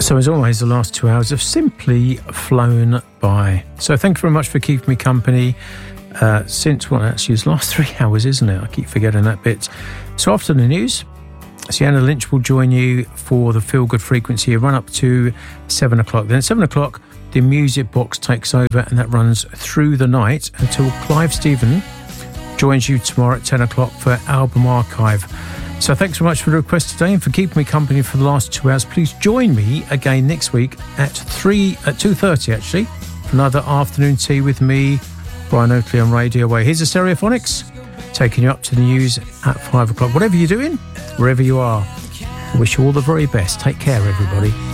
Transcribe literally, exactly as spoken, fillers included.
So as always, the last two hours have simply flown by. So thank you very much for keeping me company uh, since, well, actually it's the last three hours, isn't it? I keep forgetting that bit. So after the news, Sienna Lynch will join you for the Feel Good Frequency, run up to seven o'clock. Then at seven o'clock, the music box takes over, and that runs through the night until Clive Stephen joins you tomorrow at ten o'clock for Album Archive. So thanks very much for the request today and for keeping me company for the last two hours. Please join me again next week at three at two thirty actually for another afternoon tea with me, Brian Oakley, on Radio Way. Here's the Stereophonics taking you up to the news at five o'clock. Whatever you're doing, wherever you are, I wish you all the very best. Take care, everybody.